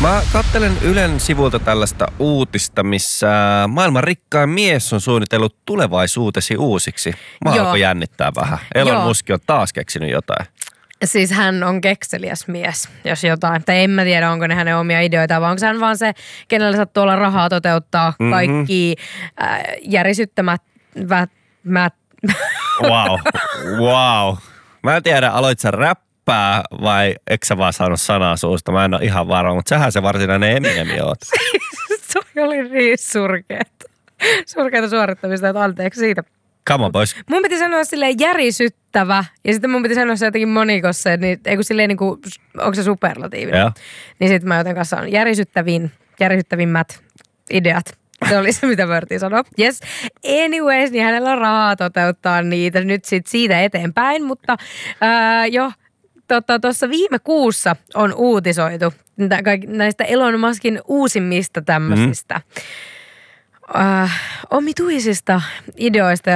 Mä katselen Ylen sivulta tällaista uutista, missä maailman rikkain mies on suunnitellut tulevaisuutesi uusiksi. Mä alkoi jännittää vähän. Elon Musk on taas keksinyt jotain. Siis hän on kekseliäs mies, jos jotain. Tai en mä tiedä, onko ne hänen omia ideoita, vai onko hän vaan se, kenellä sattuu olla rahaa toteuttaa kaikki järisyttämät... Wow. Mä en tiedä, aloit sä räppää vai eikö sä vaan saanut sanaa suusta? Mä en ole ihan varma, mutta sähän se varsinainen Eminemi oot. Se oli niin surkeata suorittamista, että anteeksi siitä. Come on, boys. Mun piti sanoa silleen järisyttävä, ja sitten mun piti sanoa se jotenkin monikossa, niin ei kun silleen niinku, onko se superlatiivinen? Joo. Niin sit mä joten kanssa sanon järisyttävimmät ideat. Se oli se, mitä mä yritin sanoa. Yes. Anyways, niin hänellä on rahaa toteuttaa niitä nyt sit siitä eteenpäin, mutta tuossa viime kuussa on uutisoitu näistä Elon Muskin uusimmista tämmöisistä omituisista ideoista,